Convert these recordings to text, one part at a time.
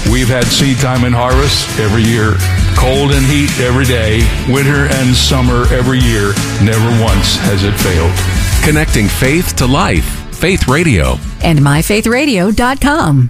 We've had seed time and harvest every year, cold and heat every day, winter and summer every year. Never once has it failed. Connecting faith to life. Faith Radio. And myfaithradio.com.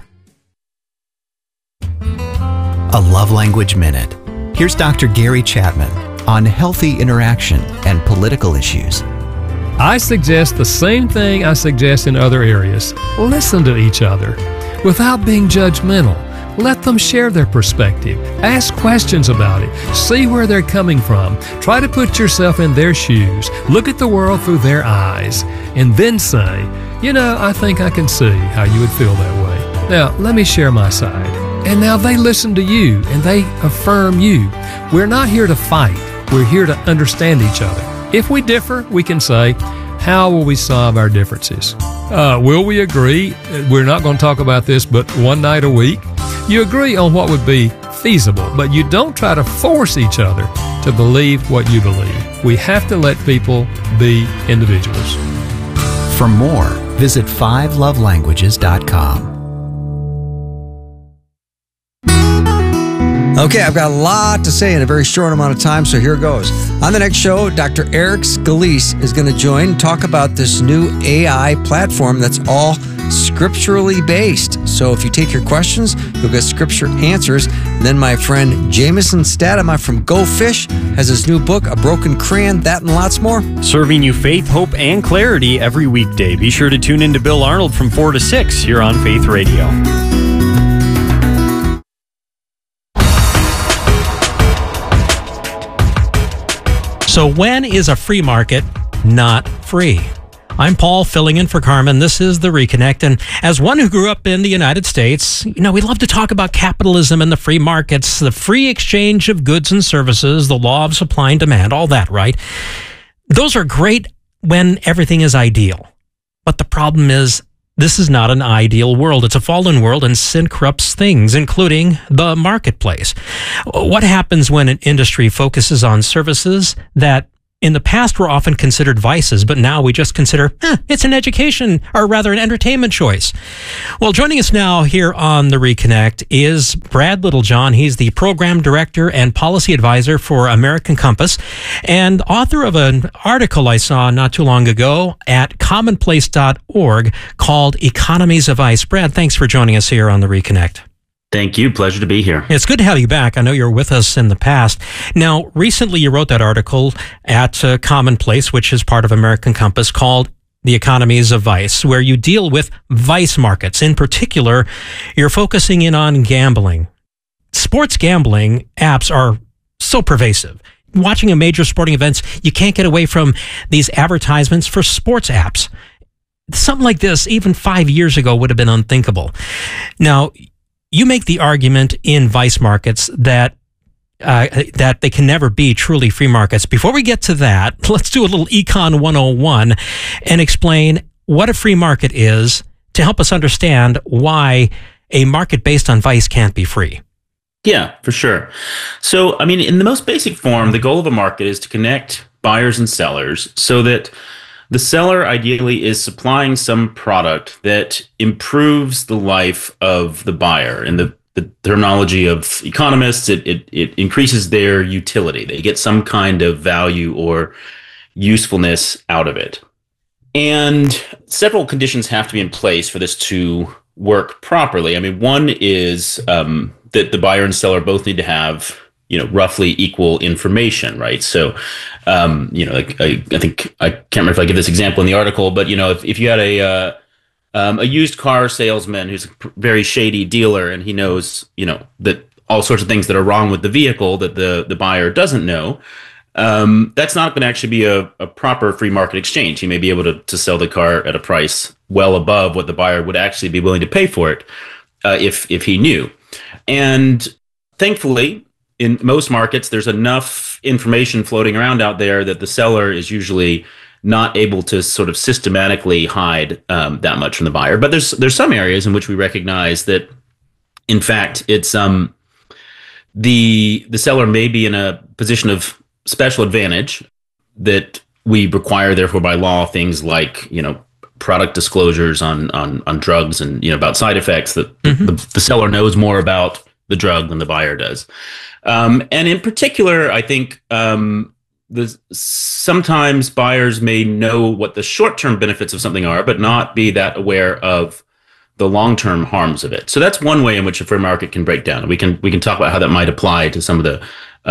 A Love Language Minute. Here's Dr. Gary Chapman on healthy interaction and political issues. I suggest the same thing I suggest in other areas. Listen to each other without being judgmental. Let them share their perspective. Ask questions about it. See where they're coming from. Try to put yourself in their shoes. Look at the world through their eyes. And then say, I think I can see how you would feel that way. Now, let me share my side. And now they listen to you and they affirm you. We're not here to fight. We're here to understand each other. If we differ, we can say, how will we solve our differences? Will we agree? We're not going to talk about this but one night a week. You agree on what would be feasible, but you don't try to force each other to believe what you believe. We have to let people be individuals. For more, visit 5lovelanguages.com. Okay, I've got a lot to say in a very short amount of time, so here goes. On the next show, Dr. Eric Scalise is going to join and talk about this new AI platform that's all scripturally based. So if you take your questions, you'll get scripture answers. And then my friend Jameson Statema from Go Fish has his new book, A Broken Crayon, that and lots more. Serving you faith, hope, and clarity every weekday. Be sure to tune in to Bill Arnold from 4 to 6 here on Faith Radio. So when is a free market not free? I'm Paul, filling in for Carmen. This is The Reconnect. And as one who grew up in the United States, we love to talk about capitalism and the free markets, the free exchange of goods and services, the law of supply and demand, all that, right? Those are great when everything is ideal. But the problem is, this is not an ideal world. It's a fallen world, and sin corrupts things, including the marketplace. What happens when an industry focuses on services that in the past were often considered vices, but now we just consider, it's an education, or rather an entertainment choice? Well, joining us now here on The Reconnect is Brad Littlejohn. He's the Program Director and Policy Advisor for American Compass and author of an article I saw not too long ago at commonplace.org called Economies of Vice. Brad, thanks for joining us here on The Reconnect. Thank you. Pleasure to be here. It's good to have you back. I know you were with us in the past. Now, recently you wrote that article at Commonplace, which is part of American Compass, called The Economies of Vice, where you deal with vice markets. In particular, you're focusing in on gambling. Sports gambling apps are so pervasive. Watching a major sporting events, you can't get away from these advertisements for sports apps. Something like this, even 5 years ago, would have been unthinkable. Now, you make the argument in vice markets that they can never be truly free markets. Before we get to that, let's do a little Econ 101 and explain what a free market is to help us understand why a market based on vice can't be free. Yeah, for sure. So, in the most basic form, the goal of a market is to connect buyers and sellers so that the seller ideally is supplying some product that improves the life of the buyer. In the terminology of economists, it increases their utility. They get some kind of value or usefulness out of it. And several conditions have to be in place for this to work properly. One is that the buyer and seller both need to have roughly equal information, right? So, I think I can't remember if I give this example in the article, but if you had a used car salesman who's a very shady dealer, and he knows that all sorts of things that are wrong with the vehicle that the buyer doesn't know, that's not going to actually be a proper free market exchange. He may be able to sell the car at a price well above what the buyer would actually be willing to pay for it if he knew. And thankfully, in most markets, there's enough information floating around out there that the seller is usually not able to sort of systematically hide that much from the buyer. But there's some areas in which we recognize that, in fact, it's the seller may be in a position of special advantage that we require, therefore, by law, things like product disclosures on drugs and about side effects that the seller knows more about the drug than the buyer does. And in particular, I think sometimes buyers may know what the short-term benefits of something are, but not be that aware of the long-term harms of it. So that's one way in which a free market can break down. We can talk about how that might apply to some of the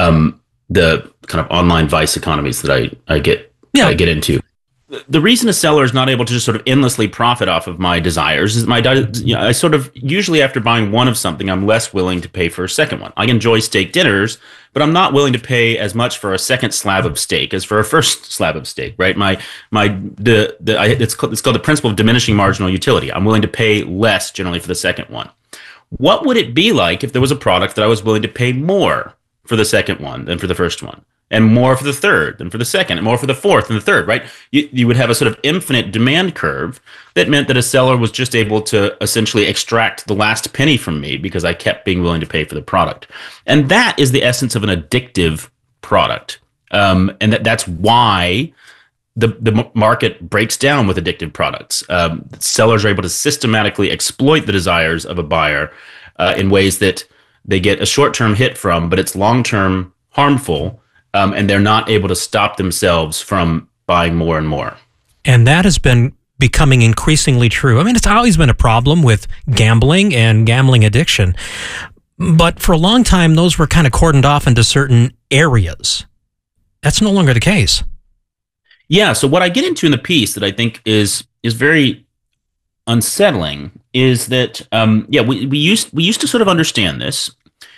kind of online vice economies that I get into. The reason a seller is not able to just sort of endlessly profit off of my desires is I sort of usually after buying one of something, I'm less willing to pay for a second one. I enjoy steak dinners, but I'm not willing to pay as much for a second slab of steak as for a first slab of steak, right? It's called the principle of diminishing marginal utility. I'm willing to pay less generally for the second one. What would it be like if there was a product that I was willing to pay more for the second one than for the first one? And more for the third than for the second, and more for the fourth and the third, right? You would have a sort of infinite demand curve that meant that a seller was just able to essentially extract the last penny from me because I kept being willing to pay for the product. And that is the essence of an addictive product. And that's why the market breaks down with addictive products. Sellers are able to systematically exploit the desires of a buyer in ways that they get a short-term hit from, but it's long-term harmful. And they're not able to stop themselves from buying more and more. And that has been becoming increasingly true. I mean, it's always been a problem with gambling and gambling addiction. But for a long time, those were kind of cordoned off into certain areas. That's no longer the case. Yeah, so what I get into in the piece that I think is very unsettling is that, we used to sort of understand this.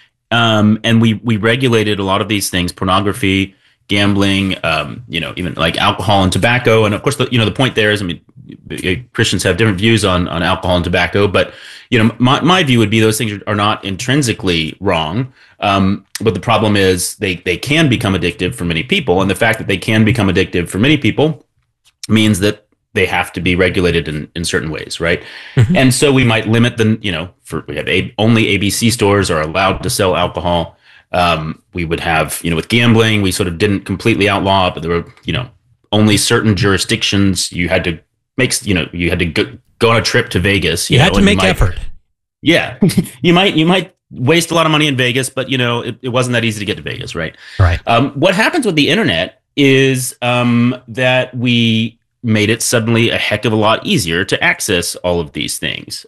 And we regulated a lot of these things, pornography, gambling, even like alcohol and tobacco. And of course, the point there is, I mean, Christians have different views on alcohol and tobacco, but, my view would be those things are not intrinsically wrong. But the problem is they can become addictive for many people. And the fact that they can become addictive for many people means that they have to be regulated in certain ways, right? Mm-hmm. And so we might limit we have only ABC stores are allowed to sell alcohol. We would have, with gambling, we sort of didn't completely outlaw, but there were, only certain jurisdictions you had to make, you had to go on a trip to Vegas. You had to make effort. Yeah. you might waste a lot of money in Vegas, but it wasn't that easy to get to Vegas, right? Right. What happens with the internet is that we made it suddenly a heck of a lot easier to access all of these things.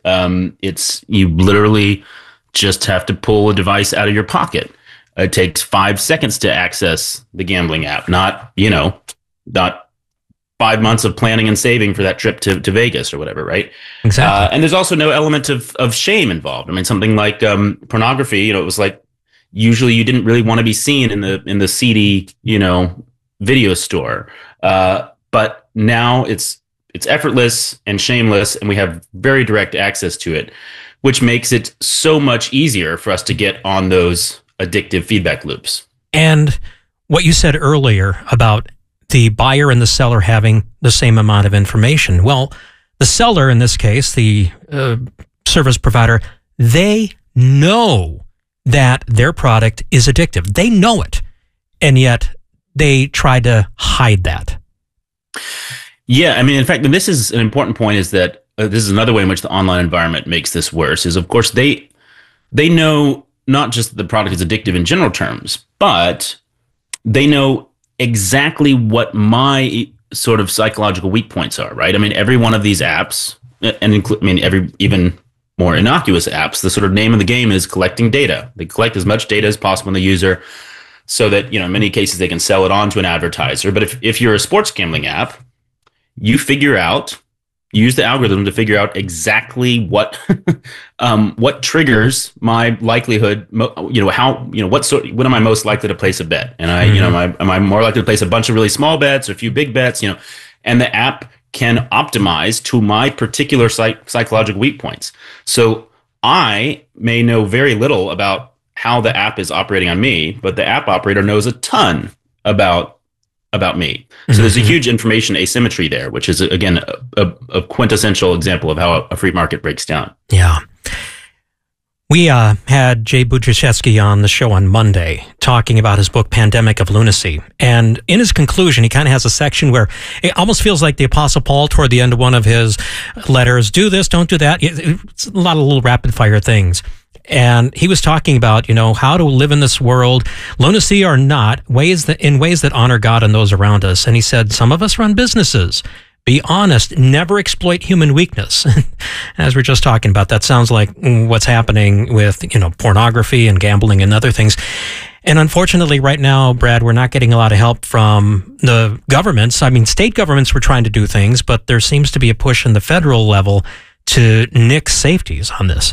You literally just have to pull a device out of your pocket. It takes 5 seconds to access the gambling app, not 5 months of planning and saving for that trip to Vegas or whatever, right? Exactly. And there's also no element of shame involved. I mean, something like pornography, it was like usually you didn't really want to be seen in the seedy, video store. But now it's effortless and shameless, and we have very direct access to it, which makes it so much easier for us to get on those addictive feedback loops. And what you said earlier about the buyer and the seller having the same amount of information. Well, the seller, in this case, the service provider, they know that their product is addictive. They know it, and yet they try to hide that. Yeah, I mean, in fact, and this is an important point, is that this is another way in which the online environment makes this worse, is, of course, they know not just that the product is addictive in general terms, but they know exactly what my sort of psychological weak points are, right? I mean, every one of these apps, and every even more innocuous apps, the sort of name of the game is collecting data. They collect as much data as possible on the user so that, in many cases, they can sell it on to an advertiser. But if you're a sports gambling app, you use the algorithm to figure out exactly what triggers my likelihood, when am I most likely to place a bet? And am I more likely to place a bunch of really small bets or a few big bets, and the app can optimize to my particular psychological weak points. So I may know very little about how the app is operating on me, but the app operator knows a ton about me. So there's a huge information asymmetry there, which is, again, a quintessential example of how a free market breaks down. Yeah. We had Jay Budziszewski on the show on Monday talking about his book, Pandemic of Lunacy. And in his conclusion, he kind of has a section where it almost feels like the Apostle Paul toward the end of one of his letters, do this, don't do that. It's a lot of little rapid fire things. And he was talking about, how to live in this world, lunacy or not, in ways that honor God and those around us. And he said, some of us run businesses. Be honest, never exploit human weakness. As we're just talking about, that sounds like what's happening with, pornography and gambling and other things. And unfortunately, right now, Brad, we're not getting a lot of help from the governments. I mean, state governments were trying to do things, but there seems to be a push in the federal level to nix safeties on this.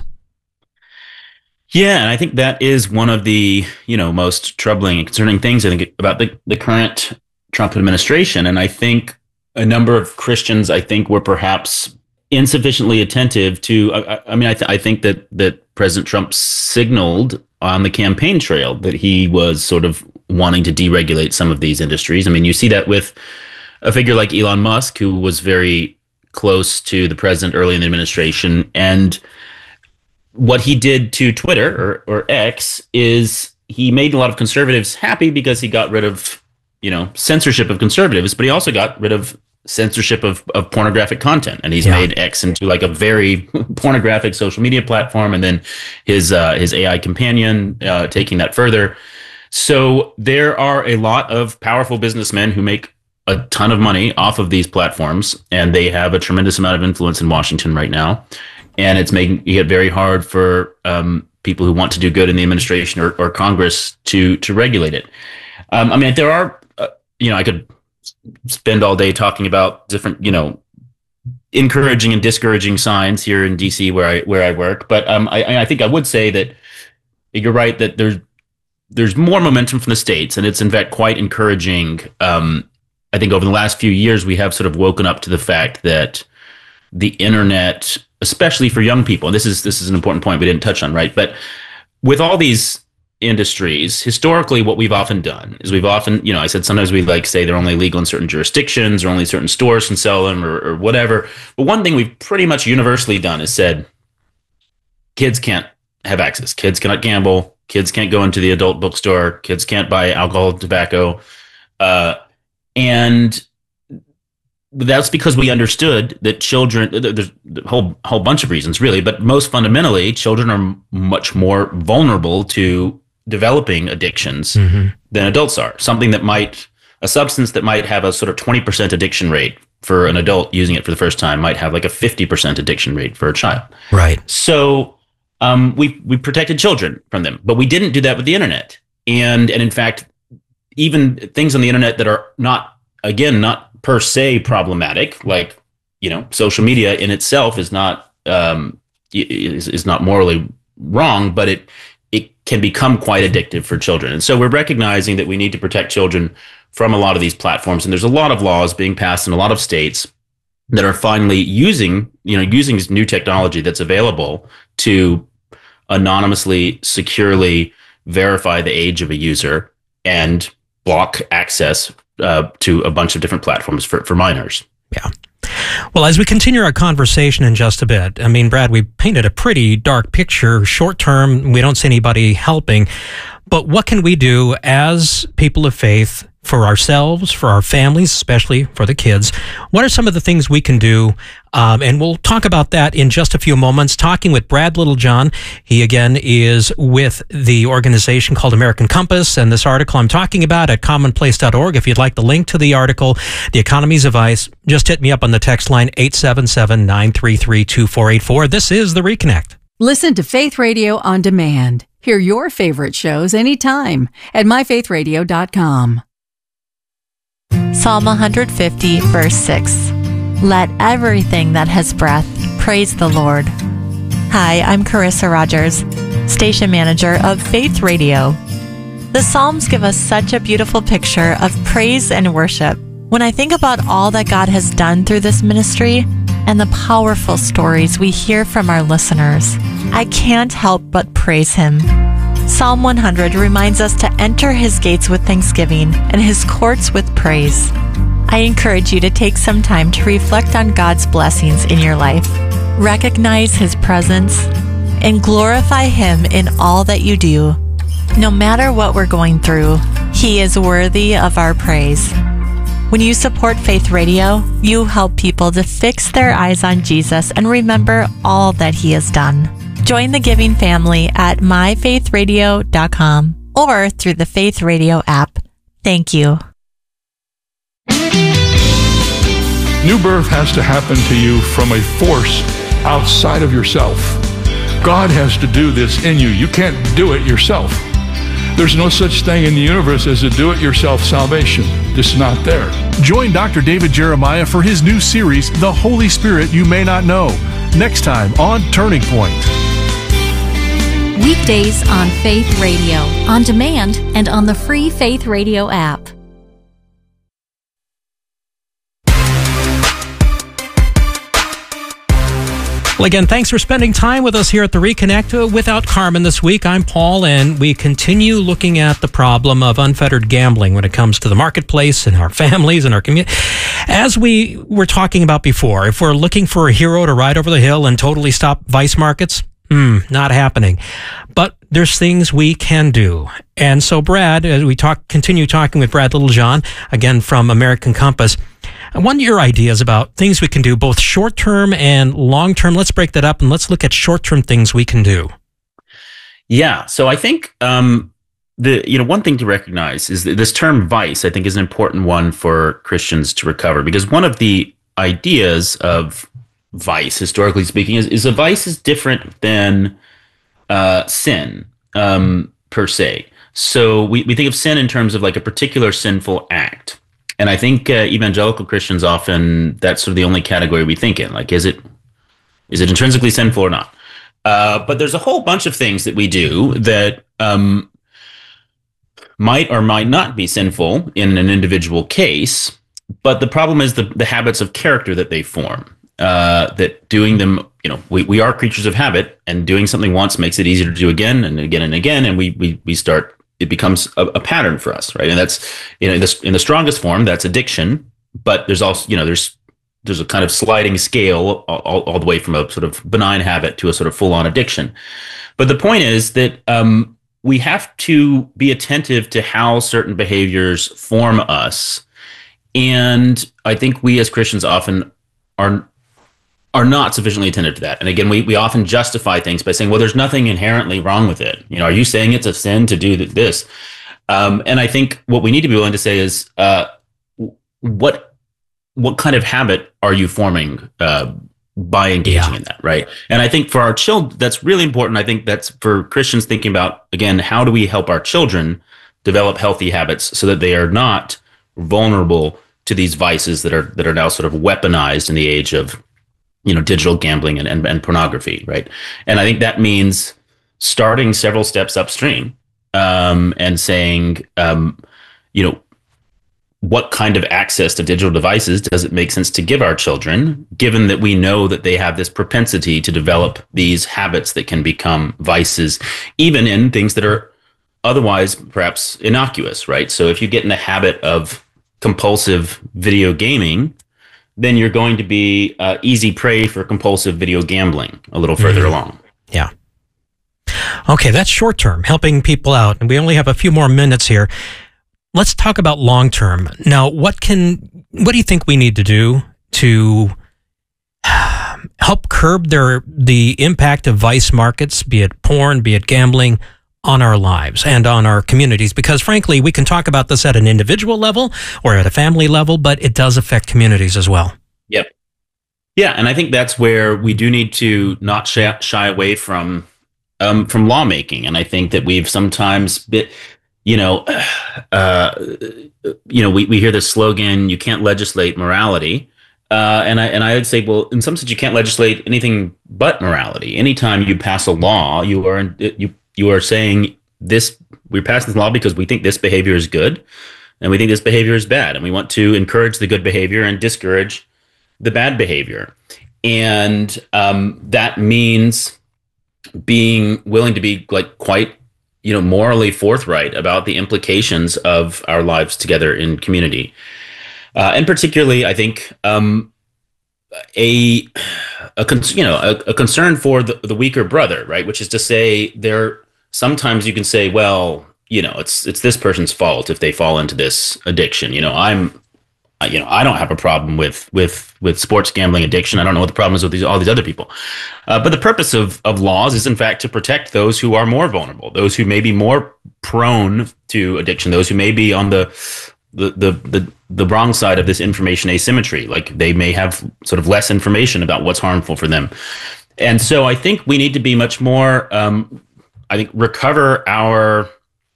Yeah, and I think that is one of the, most troubling and concerning things, I think, about the current Trump administration. And I think a number of Christians, were perhaps insufficiently attentive to, I think that President Trump signaled on the campaign trail that he was sort of wanting to deregulate some of these industries. I mean, you see that with a figure like Elon Musk, who was very close to the president early in the administration. And what he did to Twitter or X is he made a lot of conservatives happy because he got rid of, censorship of conservatives, but he also got rid of censorship of pornographic content. And he's made X into like a very pornographic social media platform. And then his AI companion taking that further. So there are a lot of powerful businessmen who make a ton of money off of these platforms, and they have a tremendous amount of influence in Washington right now. And it's making it very hard for people who want to do good in the administration or Congress to regulate it. There are, I could spend all day talking about different, encouraging and discouraging signs here in DC where I work. But I think I would say that you're right that there's more momentum from the states, and it's in fact quite encouraging. I think over the last few years we have sort of woken up to the fact that the internet, especially for young people, and this is an important point we didn't touch on, right? But with all these industries, historically, what we've often done is I said sometimes we say they're only legal in certain jurisdictions or only certain stores can sell them or whatever. But one thing we've pretty much universally done is said kids can't have access. Kids cannot gamble. Kids can't go into the adult bookstore. Kids can't buy alcohol, tobacco. And that's because we understood that children, there's a whole bunch of reasons really, but most fundamentally, children are much more vulnerable to developing addictions than adults are. A substance that might have a sort of 20% addiction rate for an adult using it for the first time might have like a 50% addiction rate for a child. Right. So we protected children from them, but we didn't do that with the internet. And in fact, even things on the internet that are not per se problematic, like social media in itself is not morally wrong, but it can become quite addictive for children. And so we're recognizing that we need to protect children from a lot of these platforms. And there's a lot of laws being passed in a lot of states that are finally using this new technology that's available to anonymously, securely verify the age of a user and block access to a bunch of different platforms for minors. Yeah. Well, as we continue our conversation in just a bit, Brad, we painted a pretty dark picture. Short term, we don't see anybody helping. But what can we do as people of faith for ourselves, for our families, especially for the kids? What are some of the things we can do? And we'll talk about that in just a few moments, talking with Brad Littlejohn. He, again, is with the organization called American Compass, and this article I'm talking about at commonplace.org. If you'd like the link to the article, The Economy's a Vice, just hit me up on the text line 877-933-2484. This is The Reconnect. Listen to Faith Radio on demand. Hear your favorite shows anytime at myfaithradio.com. Psalm 150, verse 6. Let everything that has breath praise the Lord. Hi, I'm Carissa Rogers, station manager of Faith Radio. The Psalms give us such a beautiful picture of praise and worship. When I think about all that God has done through this ministry and the powerful stories we hear from our listeners, I can't help but praise Him. Psalm 100 reminds us to enter His gates with thanksgiving and His courts with praise. I encourage you to take some time to reflect on God's blessings in your life, recognize His presence, and glorify Him in all that you do. No matter what we're going through, He is worthy of our praise. When you support Faith Radio, you help people to fix their eyes on Jesus and remember all that He has done. Join the giving family at myfaithradio.com or through the Faith Radio app. Thank you. New birth has to happen to you from a force outside of yourself. God has to do this in you. You can't do it yourself. There's no such thing in the universe as a do-it-yourself salvation. Just not there. Join Dr. David Jeremiah for his new series, The Holy Spirit You May Not Know, next time on Turning Point. Weekdays on Faith Radio, on demand, and on the free Faith Radio app. Well, again, thanks for spending time with us here at the Reconnect. Without Carmen this week, I'm Paul, and we continue looking at the problem of unfettered gambling when it comes to the marketplace and our families and our community. As we were talking about before, if we're looking for a hero to ride over the hill and totally stop vice markets, not happening. But there's things we can do. And so, Brad, as we continue talking with Brad Littlejohn, again from American Compass, I want your ideas about things we can do, both short-term and long-term. Let's break that up and let's look at short-term things we can do. Yeah. So I think one thing to recognize is that this term vice, I think, is an important one for Christians to recover, because one of the ideas of vice, historically speaking, is a vice is different than sin per se. So we think of sin in terms of like a particular sinful act. And I think evangelical Christians often, that's sort of the only category we think in. Like, is it intrinsically sinful or not? But there's a whole bunch of things that we do that might or might not be sinful in an individual case. But the problem is the habits of character that they form. That doing them, we are creatures of habit, and doing something once makes it easier to do again and again and again, and we start. It becomes a pattern for us, right? And that's, in the strongest form, that's addiction. But there's also, there's a kind of sliding scale all the way from a sort of benign habit to a sort of full-on addiction. But the point is that we have to be attentive to how certain behaviors form us. And I think we as Christians often are not sufficiently attentive to that. And again, we often justify things by saying, well, there's nothing inherently wrong with it. Are you saying it's a sin to do this? And I think what we need to be willing to say is, what kind of habit are you forming by engaging in that, right? And I think for our children, that's really important. I think that's for Christians thinking about, again, how do we help our children develop healthy habits so that they are not vulnerable to these vices that are now sort of weaponized in the age of digital gambling and pornography, right? And I think that means starting several steps upstream and saying, what kind of access to digital devices does it make sense to give our children, given that we know that they have this propensity to develop these habits that can become vices, even in things that are otherwise perhaps innocuous, right? So if you get in the habit of compulsive video gaming, then you're going to be easy prey for compulsive video gambling a little further along. Yeah. Okay, that's short term, helping people out. And we only have a few more minutes here. Let's talk about long term. Now, what do you think we need to do to help curb the impact of vice markets, be it porn, be it gambling, on our lives and on our communities? Because frankly, we can talk about this at an individual level or at a family level, but it does affect communities as well. Yep. Yeah, and I think that's where we do need to not shy away from lawmaking. And I think that we've sometimes we hear this slogan, you can't legislate morality. And I would say, well, in some sense, you can't legislate anything but morality. Anytime you pass a law, you are saying this, we're passing this law because we think this behavior is good and we think this behavior is bad. And we want to encourage the good behavior and discourage the bad behavior. And that means being willing to be quite, morally forthright about the implications of our lives together in community. And particularly, I think, a concern for the weaker brother, right? Which is to say, sometimes you can say, well, it's this person's fault if they fall into this addiction. I don't have a problem with sports gambling addiction. I don't know what the problem is with all these other people. But the purpose of laws is, in fact, to protect those who are more vulnerable, those who may be more prone to addiction, those who may be on the wrong side of this information asymmetry. Like, they may have sort of less information about what's harmful for them. And so I think we need to be much more, recover our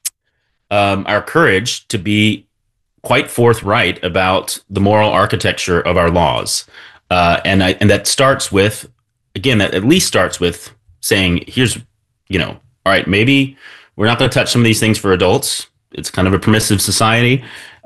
courage to be quite forthright about the moral architecture of our laws. And that starts with, again, that at least starts with saying, here's, all right, maybe we're not going to touch some of these things for adults. It's kind of a permissive society.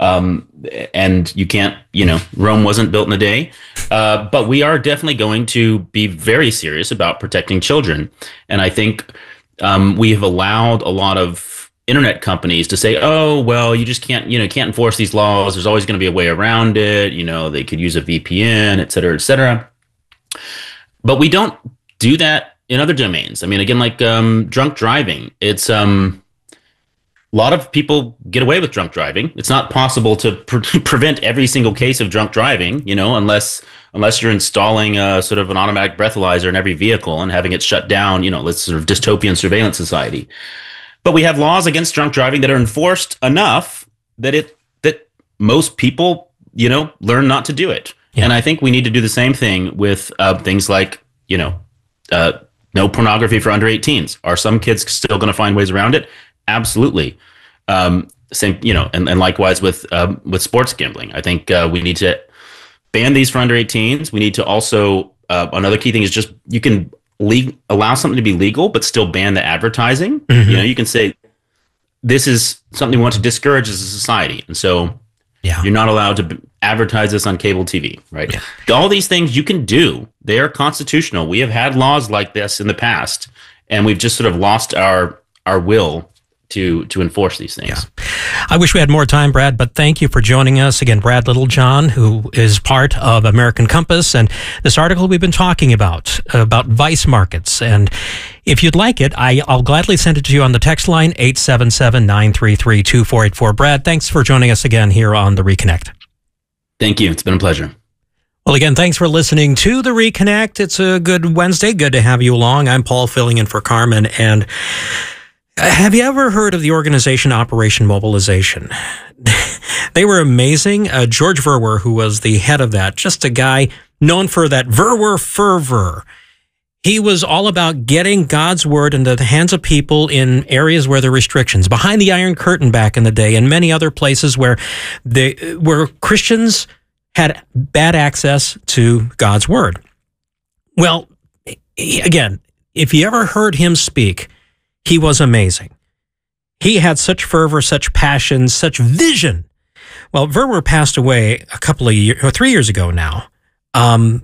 And you can't, Rome wasn't built in a day. But we are definitely going to be very serious about protecting children. And I think we have allowed a lot of internet companies to say, oh, well, you just can't enforce these laws. There's always going to be a way around it. They could use a VPN, et cetera, et cetera. But we don't do that in other domains. I mean, again, like drunk driving, it's a lot of people get away with drunk driving. It's not possible to prevent every single case of drunk driving, unless you're installing a sort of an automatic breathalyzer in every vehicle and having it shut down, this sort of dystopian surveillance society. But we have laws against drunk driving that are enforced enough that most people, learn not to do it. Yeah. And I think we need to do the same thing with things like, no pornography for under 18s. Are some kids still going to find ways around it? Absolutely. Same, and likewise with sports gambling. I think we need to ban these for under 18s. We need to also, another key thing is just, you can allow something to be legal, but still ban the advertising. Mm-hmm. You can say, this is something we want to discourage as a society. And so you're not allowed to advertise this on cable TV, right? Yeah. All these things you can do. They are constitutional. We have had laws like this in the past, and we've just sort of lost our will to enforce these things. Yeah. I wish we had more time, Brad, but thank you for joining us. Again, Brad Littlejohn, who is part of American Compass, and this article we've been talking about vice markets. And if you'd like it, I'll gladly send it to you on the text line, 877-933-2484. Brad, thanks for joining us again here on The Reconnect. Thank you. It's been a pleasure. Well, again, thanks for listening to The Reconnect. It's a good Wednesday. Good to have you along. I'm Paul, filling in for Carmen. And have you ever heard of the organization Operation Mobilization? They were amazing. George Verwer, who was the head of that, just a guy known for that Verwer fervor. He was all about getting God's word into the hands of people in areas where there are restrictions, behind the Iron Curtain back in the day, and many other places where Christians had bad access to God's word. Well, again, if you ever heard him speak, he was amazing. He had such fervor, such passion, such vision. Well, Verwer passed away a couple of years, or 3 years ago now. And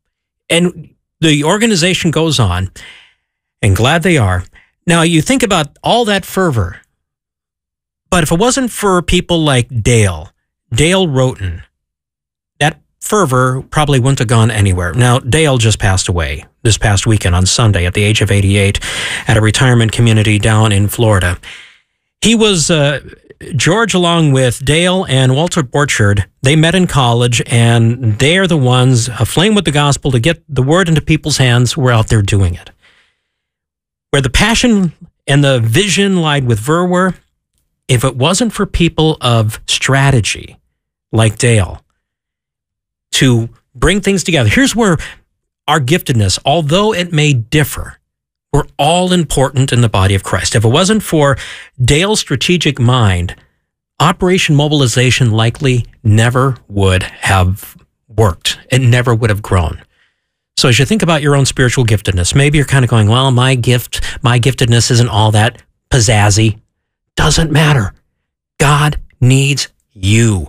the organization goes on, and glad they are. Now, you think about all that fervor, but if it wasn't for people like Dale Roten, that fervor probably wouldn't have gone anywhere. Now, Dale just passed away this past weekend on Sunday at the age of 88 at a retirement community down in Florida. He was, George, along with Dale and Walter Borchard, they met in college, and they are the ones aflame with the gospel to get the word into people's hands. We're out there doing it. Where the passion and the vision lied with Verwer, if it wasn't for people of strategy like Dale to bring things together, here's where our giftedness, although it may differ, we're all important in the body of Christ. If it wasn't for Dale's strategic mind, Operation Mobilization likely never would have worked. It never would have grown. So as you think about your own spiritual giftedness, maybe you're kind of going, well, my giftedness isn't all that pizzazzy. Doesn't matter. God needs you.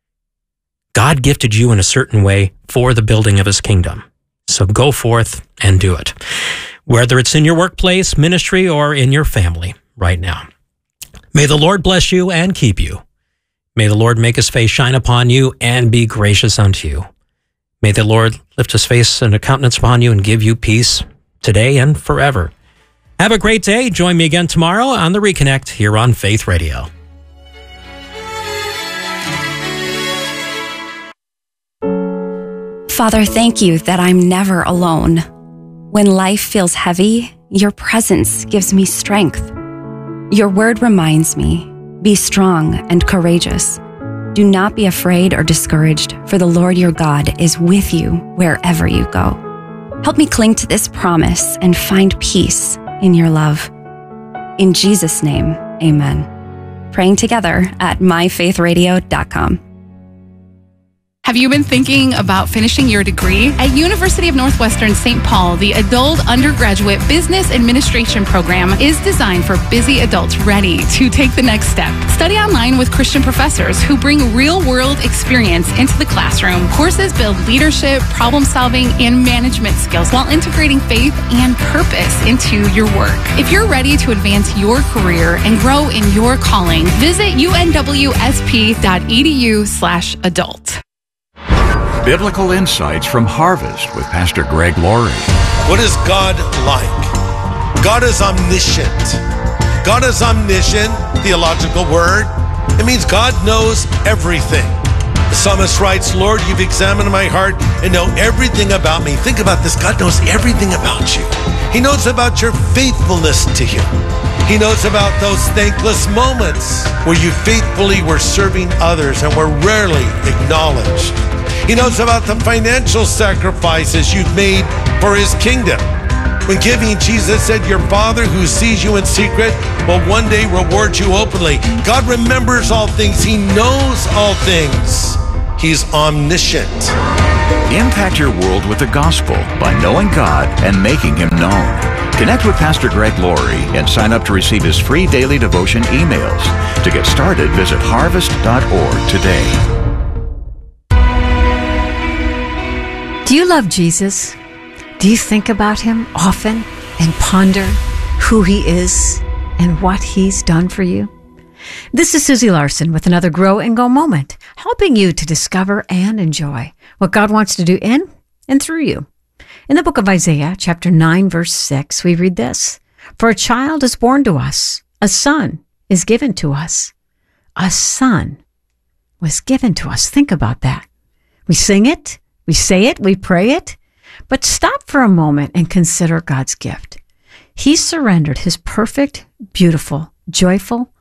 God gifted you in a certain way for the building of his kingdom. So go forth and do it, whether it's in your workplace, ministry, or in your family right now. May the Lord bless you and keep you. May the Lord make his face shine upon you and be gracious unto you. May the Lord lift his face and a countenance upon you and give you peace today and forever. Have a great day. Join me again tomorrow on The Reconnect here on Faith Radio. Father, thank you that I'm never alone. When life feels heavy, your presence gives me strength. Your word reminds me, be strong and courageous. Do not be afraid or discouraged, for the Lord your God is with you wherever you go. Help me cling to this promise and find peace in your love. In Jesus' name, amen. Praying together at myfaithradio.com. Have you been thinking about finishing your degree? At University of Northwestern St. Paul, the Adult Undergraduate Business Administration program is designed for busy adults ready to take the next step. Study online with Christian professors who bring real-world experience into the classroom. Courses build leadership, problem-solving, and management skills while integrating faith and purpose into your work. If you're ready to advance your career and grow in your calling, visit unwsp.edu/adult. Biblical Insights from Harvest with Pastor Greg Laurie. What is God like? God is omniscient. God is omniscient, theological word. It means God knows everything. The psalmist writes, Lord, you've examined my heart and know everything about me. Think about this. God knows everything about you. He knows about your faithfulness to Him. He knows about those thankless moments where you faithfully were serving others and were rarely acknowledged. He knows about the financial sacrifices you've made for His kingdom. When giving, Jesus said, your Father who sees you in secret will one day reward you openly. God remembers all things. He knows all things. He's omniscient. Impact your world with the gospel by knowing God and making Him known. Connect with Pastor Greg Laurie and sign up to receive his free daily devotion emails. To get started, visit harvest.org today. Do you love Jesus? Do you think about Him often and ponder who He is and what He's done for you? This is Susie Larson with another Grow and Go moment, helping you to discover and enjoy what God wants to do in and through you. In the book of Isaiah, chapter 9, verse 6, we read this, For a child is born to us, a son is given to us. A son was given to us. Think about that. We sing it, we say it, we pray it, but stop for a moment and consider God's gift. He surrendered His perfect, beautiful, joyful,